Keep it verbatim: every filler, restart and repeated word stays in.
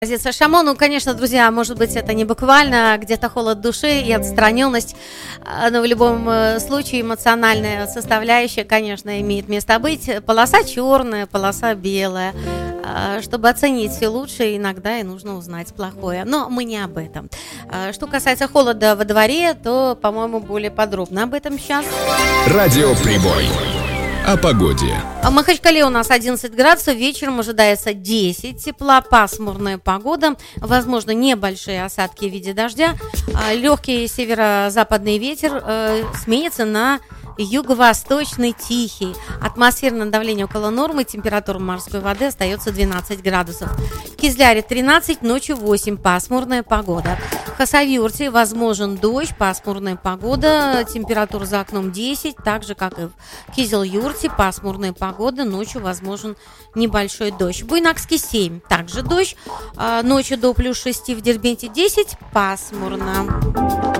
Позиция Шамо, ну, конечно, друзья, может быть, это не буквально, где-то холод души и отстраненность, но в любом случае эмоциональная составляющая, конечно, имеет место быть. Полоса черная, полоса белая. Чтобы оценить все лучшее, иногда и нужно узнать плохое. Но мы не об этом. Что касается холода во дворе, то, по-моему, более подробно об этом сейчас. Радиоприбой. О погоде. В Махачкале у нас одиннадцать градусов, вечером ожидается десять, тепла, пасмурная погода, возможно, небольшие осадки в виде дождя, легкий северо-западный ветер э, сменится на юго-восточный тихий. Атмосферное давление около нормы, температура морской воды остается двенадцать градусов. В Кизляре тринадцать, ночью восемь, пасмурная погода. В Хасавюрте возможен дождь, пасмурная погода, температура за окном десять, так же, как и в Кизел-Юрте, пасмурная погода, ночью возможен небольшой дождь. В Буйнакске семь, также дождь, ночью до плюс шесть, в Дербенте десять, пасмурно.